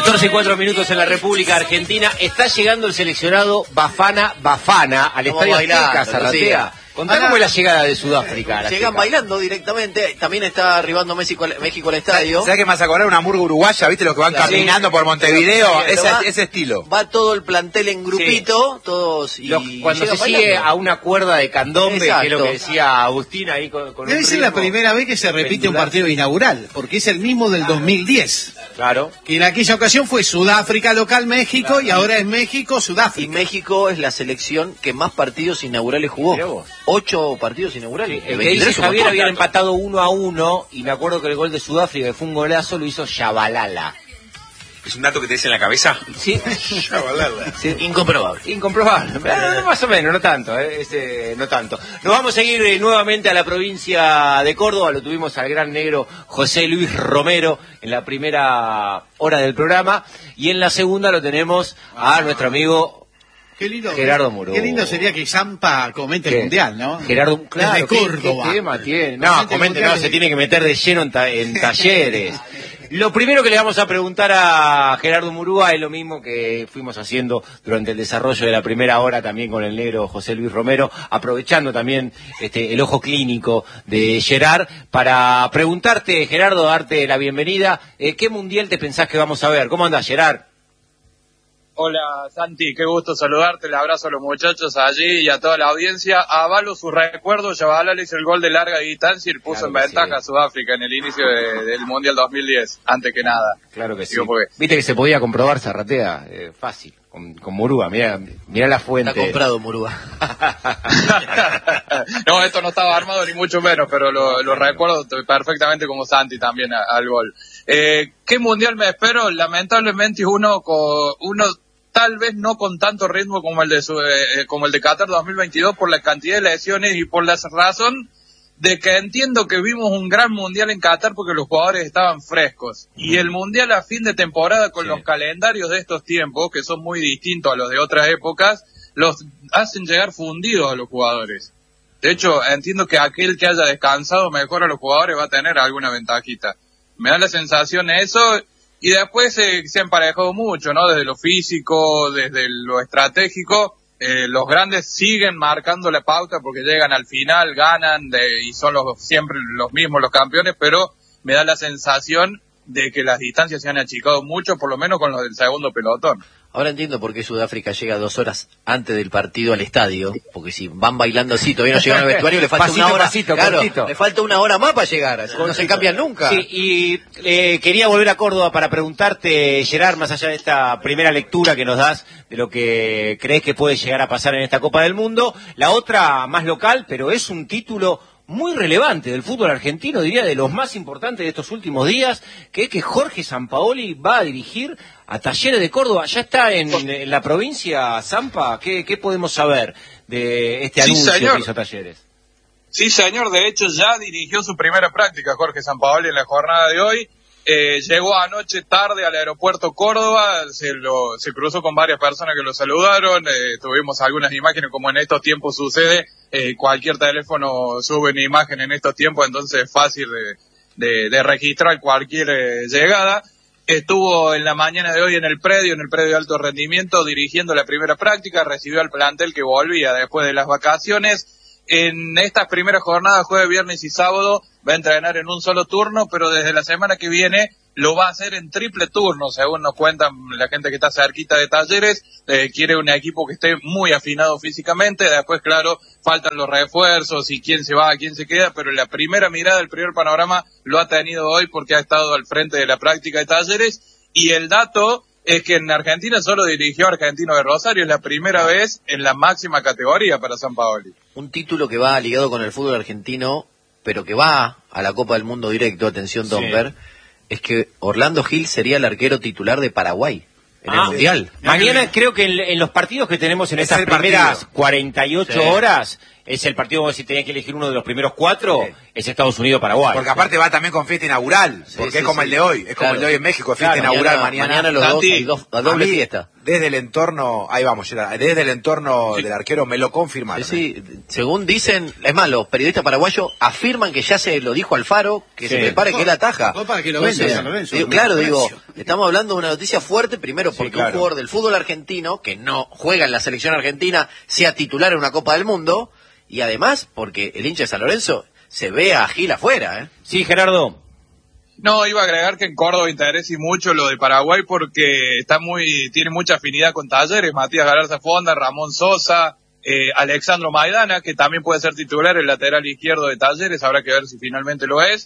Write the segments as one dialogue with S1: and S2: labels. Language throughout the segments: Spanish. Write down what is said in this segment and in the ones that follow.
S1: 14:04 en la República Argentina. Está llegando el seleccionado Bafana al Estadio Azteca, Zarratea. Contá cómo es la llegada de Sudáfrica.
S2: Llegan bailando directamente. También está arribando México al estadio.
S3: ¿Sabes qué me hace acordar? Una murga uruguaya, ¿viste? Los que van caminando por Montevideo. Ese estilo.
S2: Va todo el plantel en grupito, todos.
S1: Cuando se sigue a una cuerda de candombe, que es lo que decía Agustín ahí con
S4: debe ser la primera vez que se repite un partido inaugural, porque es el mismo del 2010.
S1: Claro.
S4: Que en aquella ocasión fue Sudáfrica local México, y ahora es México, Sudáfrica.
S2: Y México es la selección que más partidos inaugurales jugó. 8 partidos inaugurales.
S1: El que dice Javier habían empatado 1-1, y me acuerdo que el gol de Sudáfrica, que fue un golazo, lo hizo Shabalala.
S3: ¿Es un dato que te dice en la cabeza?
S1: Sí.
S3: Shabalala.
S2: Sí. Incomprobable.
S1: Más o menos, no tanto, no tanto. Nos vamos a seguir nuevamente a la provincia de Córdoba. Lo tuvimos al gran negro José Luis Romero en la primera hora del programa, y en la segunda lo tenemos a nuestro amigo
S4: Qué lindo,
S1: Gerardo Murúa.
S4: Qué lindo sería que Zampa comente el mundial, ¿no?
S1: Gerardo, claro,
S4: desde Córdoba.
S1: ¿Qué tema tiene? No, se tiene que meter de lleno en talleres. Lo primero que le vamos a preguntar a Gerardo Murúa es lo mismo que fuimos haciendo durante el desarrollo de la primera hora también con el negro José Luis Romero, aprovechando también el ojo clínico de Gerard, para preguntarte, Gerardo, darte la bienvenida. ¿Qué mundial te pensás que vamos a ver? ¿Cómo andás, Gerard?
S5: Hola Santi, qué gusto saludarte, le abrazo a los muchachos allí y a toda la audiencia. Avalo sus recuerdos, Shabalala le hizo el gol de larga distancia y puso en ventaja a Sudáfrica en el inicio del Mundial 2010, antes que nada.
S1: Claro que sí. Viste que se podía comprobar Zarratea, fácil, con Murúa, mirá la fuente.
S2: Está comprado Murúa.
S5: No, esto no estaba armado ni mucho menos, pero lo recuerdo perfectamente como Santi también al gol. ¿Qué mundial me espero? Lamentablemente uno tal vez no con tanto ritmo como el de Qatar 2022 por la cantidad de lesiones y por la razón de que entiendo que vimos un gran mundial en Qatar porque los jugadores estaban frescos. Y el mundial a fin de temporada con los calendarios de estos tiempos, que son muy distintos a los de otras épocas, los hacen llegar fundidos a los jugadores. De hecho, entiendo que aquel que haya descansado mejor a los jugadores va a tener alguna ventajita. Me da la sensación eso, y después se ha emparejado mucho, ¿no? Desde lo físico, desde lo estratégico, los grandes siguen marcando la pauta porque llegan al final, ganan, y son siempre los mismos los campeones, pero me da la sensación de que las distancias se han achicado mucho, por lo menos con los del segundo pelotón.
S2: Ahora entiendo por qué Sudáfrica llega 2 horas antes del partido al estadio, porque si van bailando así, todavía no llegan al vestuario, le falta una hora. Le falta una hora más para llegar, no se cambian nunca.
S1: Sí, y quería volver a Córdoba para preguntarte, Gerard, más allá de esta primera lectura que nos das de lo que crees que puede llegar a pasar en esta Copa del Mundo, la otra más local, pero es un título muy relevante del fútbol argentino, diría de los más importantes de estos últimos días, que es que Jorge Sampaoli va a dirigir a Talleres de Córdoba. ¿Ya está en la provincia, Zampa? ¿Qué podemos saber de este anuncio que hizo Talleres?
S5: Sí, señor, de hecho ya dirigió su primera práctica Jorge Sampaoli en la jornada de hoy. Llegó anoche tarde al aeropuerto Córdoba, se cruzó con varias personas que lo saludaron, tuvimos algunas imágenes como en estos tiempos sucede, cualquier teléfono sube una imagen en estos tiempos, entonces es fácil de registrar cualquier llegada. Estuvo en la mañana de hoy en el predio de alto rendimiento dirigiendo la primera práctica, recibió al plantel que volvía después de las vacaciones. En estas primeras jornadas, jueves, viernes y sábado, va a entrenar en un solo turno, pero desde la semana que viene lo va a hacer en triple turno, según nos cuentan la gente que está cerquita de Talleres. Quiere un equipo que esté muy afinado físicamente, después, claro, faltan los refuerzos y quién se va, quién se queda, pero la primera mirada, el primer panorama lo ha tenido hoy porque ha estado al frente de la práctica de Talleres. Y el dato es que en Argentina solo dirigió a Argentino de Rosario, es la primera vez en la máxima categoría para Sampaoli.
S2: Un título que va ligado con el fútbol argentino, pero que va a la Copa del Mundo directo, atención Domber, es que Orlando Gil sería el arquero titular de Paraguay en el Mundial.
S1: Mañana creo que en los partidos que tenemos en estas primeras 48 horas, es el partido, si tenía que elegir uno de los primeros 4, es Estados Unidos-Paraguay.
S3: Porque aparte va también con fiesta inaugural, porque es como el de hoy, es como el de hoy en México, fiesta inaugural mañana.
S2: Mañana los dos, a doble fiesta.
S3: desde el entorno, ahí vamos, Gerard, desde el entorno del arquero me lo confirmaron.
S2: Sí, según dicen, es más, los periodistas paraguayos afirman que ya se lo dijo Alfaro, que se prepare que él ataja.
S4: Para que lo venda San Lorenzo.
S2: Digo, estamos hablando de una noticia fuerte, primero porque un jugador del fútbol argentino, que no juega en la selección argentina, sea titular en una Copa del Mundo, y además porque el hincha de San Lorenzo se ve a Gil afuera, ¿eh?
S1: Sí, Gerardo.
S5: No, iba a agregar que en Córdoba interesa mucho lo de Paraguay porque tiene mucha afinidad con Talleres, Matías Galarza Fonda, Ramón Sosa, Alexandro Maidana, que también puede ser titular, el lateral izquierdo de Talleres, habrá que ver si finalmente lo es,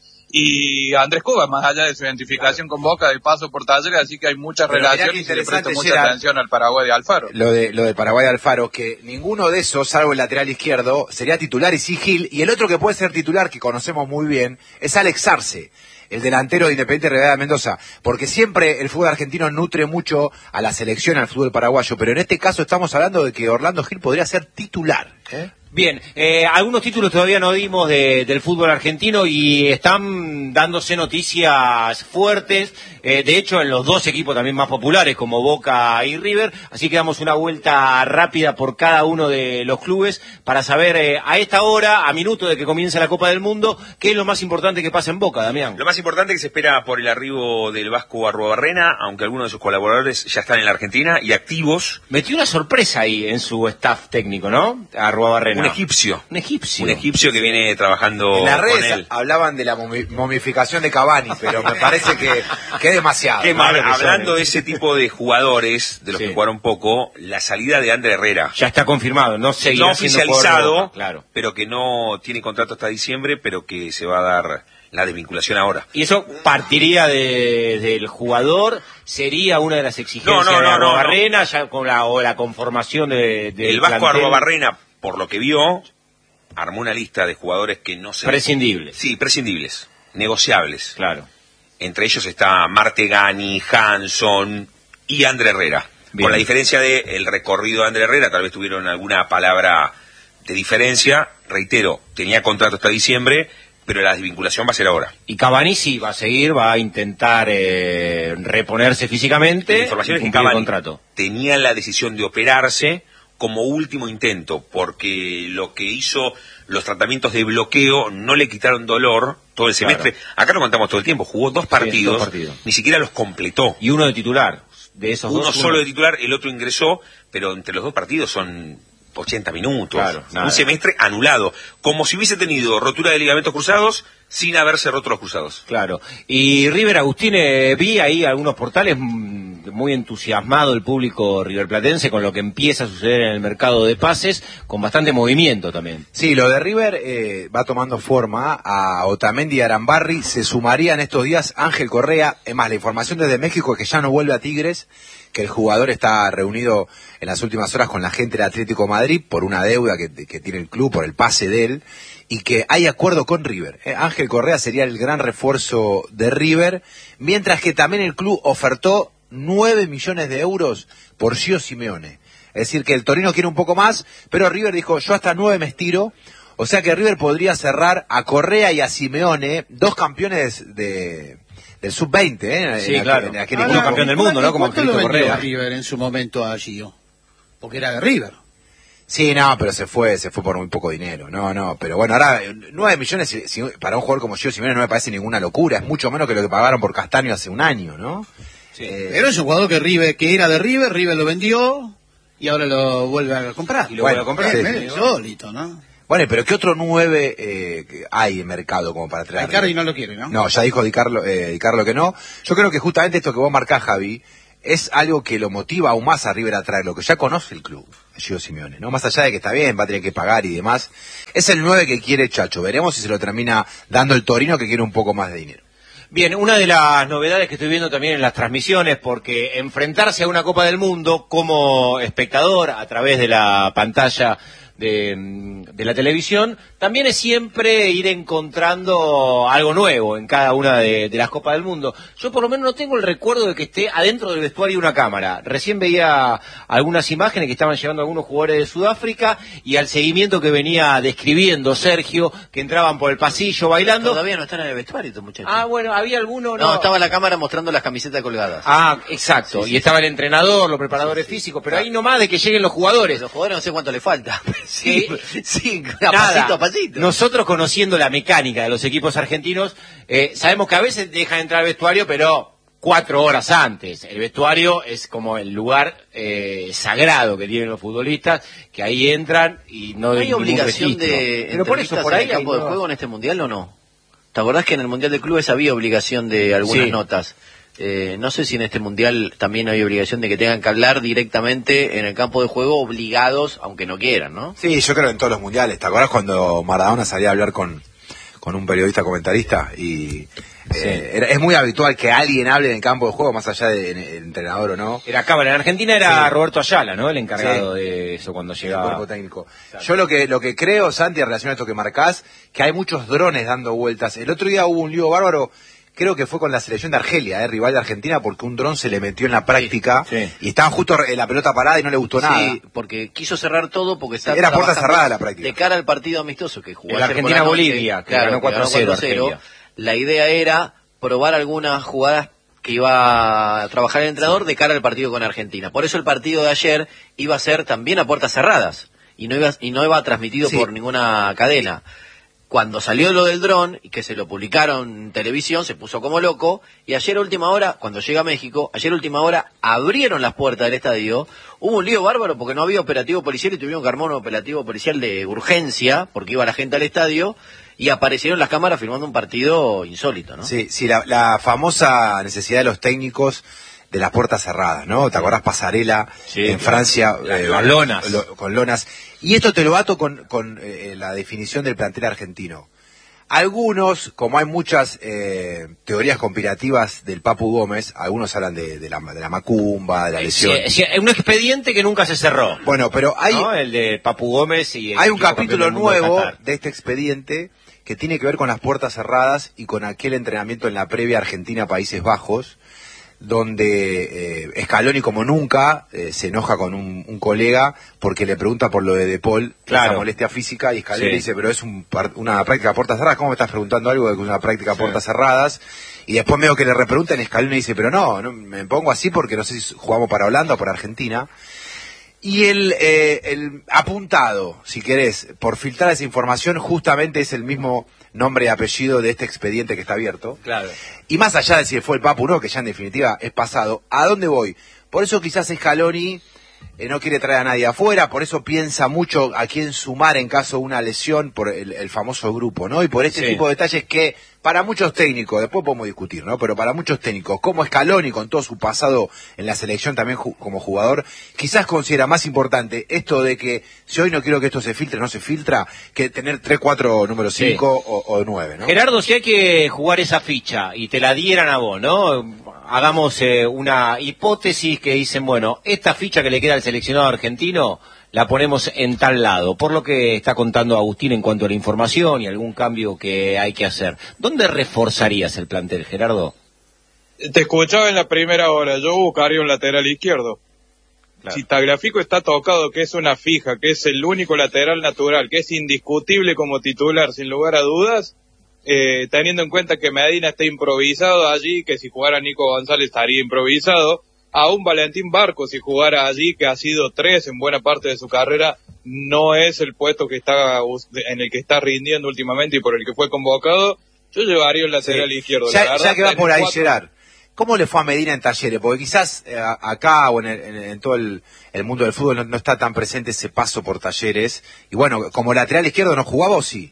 S5: y Andrés Cuba, más allá de su identificación con Boca, del paso por Talleres, así que hay muchas relaciones y se le presta mucha atención al Paraguay de Alfaro.
S3: Lo de Paraguay de Alfaro, que ninguno de esos, salvo el lateral izquierdo, sería titular y sí Gil, y el otro que puede ser titular, que conocemos muy bien, es Alex Arce, el delantero de Independiente Rivadavia de Mendoza, porque siempre el fútbol argentino nutre mucho a la selección, al fútbol paraguayo, pero en este caso estamos hablando de que Orlando Gil podría ser titular.
S1: Bien, algunos títulos todavía no dimos del fútbol argentino y están dándose noticias fuertes, de hecho en los dos equipos también más populares como Boca y River, así que damos una vuelta rápida por cada uno de los clubes para saber a esta hora, a minuto de que comience la Copa del Mundo, qué es lo más importante que pasa en Boca, Damián.
S6: Lo más importante es que se espera por el arribo del Vasco Arruabarrena, aunque algunos de sus colaboradores ya están en la Argentina y activos.
S1: Metió una sorpresa ahí en su staff técnico, ¿no? Arruabarrena.
S6: Un egipcio.
S1: Un egipcio.
S6: Un egipcio que viene trabajando
S3: en las
S6: con
S3: redes
S6: él.
S3: hablaban de la momificación de Cavani, pero me parece que es demasiado.
S6: Hablando de ese tipo de jugadores, de los que jugaron poco, la salida de Ander Herrera.
S1: Ya está confirmado, no
S6: seguirá oficializado,
S1: claro,
S6: pero que no tiene contrato hasta diciembre, pero que se va a dar la desvinculación ahora.
S1: Y eso partiría del jugador, sería una de las exigencias de Arruabarrena, ya con la conformación de
S6: el Vasco Arruabarrena, por lo que vio, armó una lista de jugadores que no se...
S1: Prescindibles.
S6: Sí, prescindibles, negociables.
S1: Claro.
S6: Entre ellos está Martegani, Hanson y Ander Herrera. Bien. Con la diferencia de el recorrido de Ander Herrera, tal vez tuvieron alguna palabra de diferencia. Reitero, tenía contrato hasta diciembre, pero la desvinculación va a ser ahora.
S1: Y Cavani sí va a seguir, va a intentar reponerse físicamente.
S6: La información es que Cavani tenía la decisión de operarse como último intento, porque lo que hizo los tratamientos de bloqueo no le quitaron dolor todo el semestre. Claro. Acá lo contamos todo el tiempo, jugó dos partidos, ni siquiera los completó.
S1: Y uno de titular, de esos
S6: uno
S1: dos.
S6: Uno solo de titular, el otro ingresó, pero entre los dos partidos son 80 minutos.
S1: Claro,
S6: un semestre anulado, como si hubiese tenido rotura de ligamentos cruzados sin haberse roto los cruzados.
S1: Claro. Y River, Agustín, vi ahí algunos portales muy entusiasmado el público riverplatense con lo que empieza a suceder en el mercado de pases, con bastante movimiento también.
S3: Sí, lo de River va tomando forma. A Otamendi y Arambarri se sumaría en estos días Ángel Correa. Es más, la información desde México es que ya no vuelve a Tigres, que el jugador está reunido en las últimas horas con la gente del Atlético Madrid por una deuda que tiene el club, por el pase de él, y que hay acuerdo con River. Ángel Correa sería el gran refuerzo de River, mientras que también el club ofertó 9 millones de euros por Gio Simeone. Es decir, que el Torino quiere un poco más, pero River dijo, yo hasta 9 me estiro. O sea que River podría cerrar a Correa y a Simeone, dos campeones del sub-20,
S1: Sí, claro.
S3: En aquel
S1: equipo campeón del mundo, ¿no? Como
S4: ¿Cuánto lo vendió
S1: Correa.
S4: River en su momento a Gio? Porque era de River.
S3: Sí, no, pero se fue por muy poco dinero. No, pero bueno, ahora 9 millones para un jugador como Gio Simeone no me parece ninguna locura. Es mucho menos que lo que pagaron por Castaño hace un año, ¿no?
S4: Sí. Pero es un jugador que era de River, River lo vendió y ahora lo vuelve a comprar.
S1: Y lo vuelve a comprar.
S4: Es insólito, ¿no?
S3: Bueno, pero ¿qué otro 9 hay en mercado como para traer?
S4: Icardi no lo quiere, ¿no?
S3: No, ya dijo Di Carlo que no. Yo creo que justamente esto que vos marcás, Javi, es algo que lo motiva aún más a River a traer, lo que ya conoce el club, Gio Simeone, ¿no? Más allá de que está bien, va a tener que pagar y demás. Es el 9 que quiere Chacho. Veremos si se lo termina dando el Torino, que quiere un poco más de dinero.
S1: Bien, una de las novedades que estoy viendo también en las transmisiones, porque enfrentarse a una Copa del Mundo como espectador a través de la pantalla de la televisión, también es siempre ir encontrando algo nuevo en cada una de las Copas del Mundo. Yo por lo menos no tengo el recuerdo de que esté adentro del vestuario una cámara. Recién veía algunas imágenes que estaban llevando algunos jugadores de Sudáfrica y al seguimiento que venía describiendo Sergio, que entraban por el pasillo bailando.
S2: Todavía no están en el vestuario estos muchachos.
S1: Ah, bueno, había alguno...
S2: No, estaba la cámara mostrando las camisetas colgadas.
S1: Ah, exacto.
S2: Sí,
S1: y estaba el entrenador, los preparadores físicos, pero ahí nomás de que lleguen los jugadores.
S2: Los jugadores no sé cuánto le falta. Sí,
S1: Nada,
S2: pasito a pasito.
S1: Nosotros conociendo la mecánica de los equipos argentinos, sabemos que a veces dejan entrar al vestuario, pero 4 horas antes. El vestuario es como el lugar sagrado que tienen los futbolistas, que ahí entran y no
S2: hay obligación
S1: registro.
S2: de
S1: pero por eso, por ahí
S2: en el campo de juego en este mundial o no. ¿Te acordás que en el mundial de clubes había obligación de algunas notas? No sé si en este mundial también hay obligación de que tengan que hablar directamente en el campo de juego, obligados, aunque no quieran, ¿no?
S3: Sí, yo creo en todos los mundiales. ¿Te acordás cuando Maradona salía a hablar con un periodista comentarista? Y es muy habitual que alguien hable en el campo de juego, más allá del entrenador o no.
S1: Era cámara. En Argentina era Roberto Ayala, ¿no? El encargado de eso cuando llegaba.
S3: El cuerpo técnico. Claro. Yo lo que creo, Santi, en relación a esto que marcás, que hay muchos drones dando vueltas. El otro día hubo un lío bárbaro. Creo que fue con la selección de Argelia, rival de Argentina, porque un dron se le metió en la práctica y estaban justo en la pelota parada y no le gustó nada.
S2: Sí, porque quiso cerrar todo porque estaba
S3: era puerta cerrada la práctica.
S2: De cara al partido amistoso que jugó
S1: la Argentina-Bolivia, que ganó 4-0.
S2: La idea era probar algunas jugadas que iba a trabajar el entrenador de cara al partido con Argentina. Por eso el partido de ayer iba a ser también a puertas cerradas y no iba transmitido por ninguna cadena. Cuando salió lo del dron, y que se lo publicaron en televisión, se puso como loco, y ayer a última hora, cuando llega a México, ayer a última hora abrieron las puertas del estadio, hubo un lío bárbaro porque no había operativo policial y tuvieron que armar un operativo policial de urgencia, porque iba la gente al estadio, y aparecieron las cámaras filmando un partido insólito, ¿no?
S3: Sí, la famosa necesidad de los técnicos de las puertas cerradas, ¿no? ¿Te acordás Pasarela en Francia?
S1: Con lonas.
S3: Con lonas. Y esto te lo ato con la definición del plantel argentino. Algunos, como hay muchas teorías conspirativas del Papu Gómez, algunos hablan de la macumba, de la lesión.
S1: Sí, un expediente que nunca se cerró.
S3: Bueno, pero hay...
S1: ¿no? El de Papu Gómez y...
S3: Hay un capítulo nuevo de este expediente que tiene que ver con las puertas cerradas y con aquel entrenamiento en la previa Argentina-Países Bajos, donde Scaloni como nunca se enoja con un colega porque le pregunta por lo de Paul, esa molestia física, y Scaloni dice, pero es una práctica a puertas cerradas, ¿cómo me estás preguntando algo de una práctica a puertas cerradas? Y después veo que le repreguntan y Scaloni dice, pero no, me pongo así porque no sé si jugamos para Holanda o para Argentina. Y el apuntado, si querés, por filtrar esa información, justamente es el mismo nombre y apellido de este expediente que está abierto.
S1: Claro.
S3: Y más allá de si fue el Papu o no, que ya en definitiva es pasado, ¿a dónde voy? Por eso quizás Scaloni no quiere traer a nadie afuera, por eso piensa mucho a quién sumar en caso de una lesión por el famoso grupo, ¿no? Y por este tipo de detalles que para muchos técnicos, después podemos discutir, ¿no? Pero para muchos técnicos, como Scaloni con todo su pasado en la selección también como jugador, quizás considera más importante esto de que si hoy no quiero que esto se filtre, no se filtra, que tener 3, 4, número 5 o 9, ¿no?
S1: Gerardo, si hay que jugar esa ficha y te la dieran a vos, ¿no? Hagamos una hipótesis que dicen, bueno, esta ficha que le queda al seleccionado argentino la ponemos en tal lado, por lo que está contando Agustín en cuanto a la información y algún cambio que hay que hacer. ¿Dónde reforzarías el plantel, Gerardo?
S5: Te escuchaba en la primera hora, yo buscaría un lateral izquierdo. Claro. Si Tagliafico está tocado, que es una fija, que es el único lateral natural, que es indiscutible como titular, sin lugar a dudas, teniendo en cuenta que Medina está improvisado allí, que si jugara Nico González estaría improvisado, a un Valentín Barco, si jugara allí, que ha sido 3 en buena parte de su carrera, no es el puesto que está en el que está rindiendo últimamente y por el que fue convocado, yo llevaría el lateral izquierdo.
S3: Ya que va por ahí, Gerard, ¿cómo le fue a Medina en Talleres? Porque quizás acá o en todo el mundo del fútbol no está tan presente ese paso por Talleres, y bueno, como lateral izquierdo, ¿no jugaba o sí?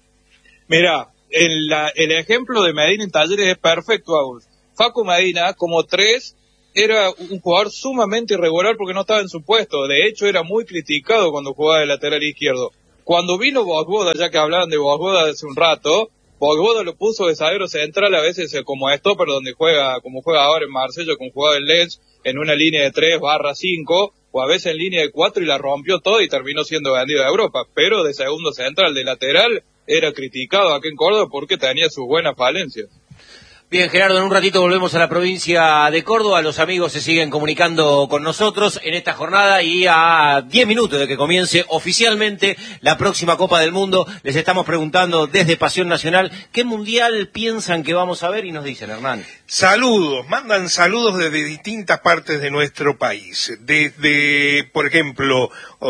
S5: Mira, el ejemplo de Medina en Talleres es perfecto, Agus. Facu Medina, como 3, era un jugador sumamente irregular porque no estaba en su puesto. De hecho, era muy criticado cuando jugaba de lateral izquierdo. Cuando vino Vojvoda, ya que hablaban de Vojvoda hace un rato, Vojvoda lo puso de zaguero central, a veces como stopper, donde juega, como juega ahora en Marsella, con jugada en Lens, en una línea de 3/5, o a veces en línea de 4 y la rompió todo y terminó siendo vendido a Europa, pero de segundo central, de lateral, era criticado aquí en Córdoba porque tenía sus buenas falencias.
S1: Bien, Gerardo, en un ratito volvemos a la provincia de Córdoba. Los amigos se siguen comunicando con nosotros en esta jornada y a 10 minutos de que comience oficialmente la próxima Copa del Mundo, les estamos preguntando desde Pasión Nacional, ¿qué mundial piensan que vamos a ver? Y nos dicen, Hernán.
S7: Saludos, mandan saludos desde distintas partes de nuestro país. Desde, por ejemplo,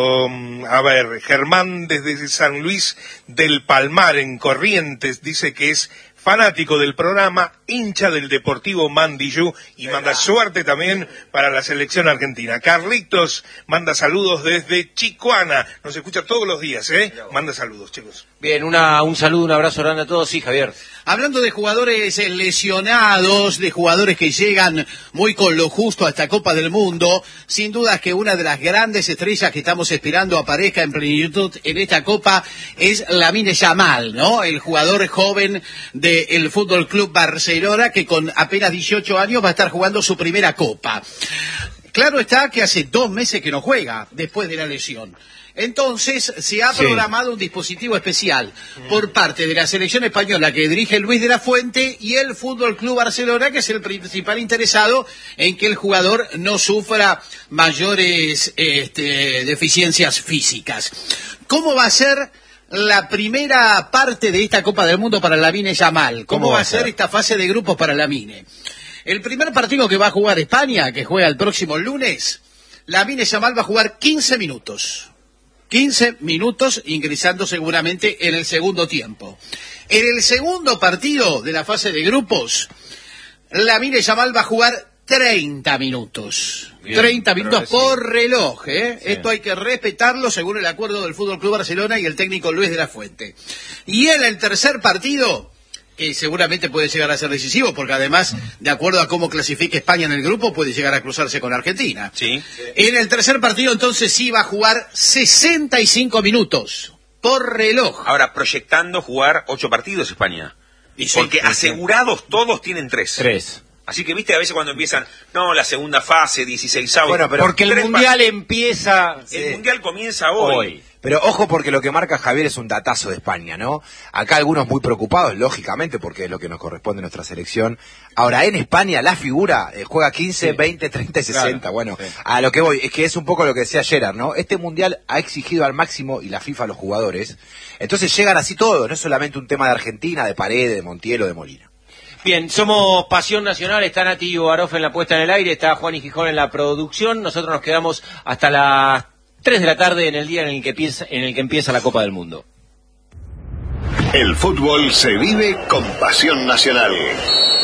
S7: Germán desde San Luis del Palmar, en Corrientes, dice que es fanático del programa, hincha del Deportivo Mandillú y manda suerte también para la selección argentina. Carlitos manda saludos desde Chicoana, nos escucha todos los días, manda saludos, chicos.
S1: Bien, un saludo, un abrazo grande a todos. Sí, Javier.
S4: Hablando de jugadores lesionados, de jugadores que llegan muy con lo justo a esta Copa del Mundo, sin duda que una de las grandes estrellas que estamos esperando aparezca en plenitud en esta Copa es Lamine Yamal, ¿no? El jugador joven del Fútbol Club Barcelona que con apenas 18 años va a estar jugando su primera Copa. Claro está que hace 2 meses que no juega después de la lesión. Entonces se ha programado un dispositivo especial por parte de la selección española que dirige Luis de la Fuente y el Fútbol Club Barcelona, que es el principal interesado en que el jugador no sufra mayores deficiencias físicas. ¿Cómo va a ser la primera parte de esta Copa del Mundo para Lamine Yamal? ¿Cómo va a ser esta fase de grupos para Lamine? El primer partido que va a jugar España, que juega el próximo lunes, Lamine Yamal va a jugar 15 minutos. 15 minutos ingresando seguramente en el segundo tiempo. En el segundo partido de la fase de grupos, Lamine Yamal va a jugar 30 minutos. Bien, 30 minutos por reloj, ¿eh? Sí. Esto hay que respetarlo según el acuerdo del Fútbol Club Barcelona y el técnico Luis de la Fuente. Y en el tercer partido, que seguramente puede llegar a ser decisivo, porque además, de acuerdo a cómo clasifique España en el grupo, puede llegar a cruzarse con Argentina. Sí. En el tercer partido, entonces, sí va a jugar 65 minutos por reloj.
S6: Ahora, proyectando jugar 8 partidos España. Porque asegurados todos tienen 3.
S1: 3.
S6: Así que, viste, a veces cuando empiezan, la segunda fase, 16avos.
S1: Bueno, pero porque el Mundial empieza...
S6: El Mundial comienza hoy.
S3: Pero ojo, porque lo que marca Javier es un datazo de España, ¿no? Acá algunos muy preocupados, lógicamente, porque es lo que nos corresponde a nuestra selección. Ahora, en España, la figura juega 15, 20, 30 y 60. Claro, bueno, a lo que voy, es que es un poco lo que decía Gerard, ¿no? Este Mundial ha exigido al máximo, y la FIFA a los jugadores. Entonces llegan así todos, no es solamente un tema de Argentina, de Paredes, de Montiel o de Molina.
S1: Bien, somos Pasión Nacional, está Nati Barof en la puesta en el aire, está Juan y Gijón en la producción, nosotros nos quedamos hasta las 3 de la tarde en el día en el que empieza la Copa del Mundo.
S8: El fútbol se vive con Pasión Nacional.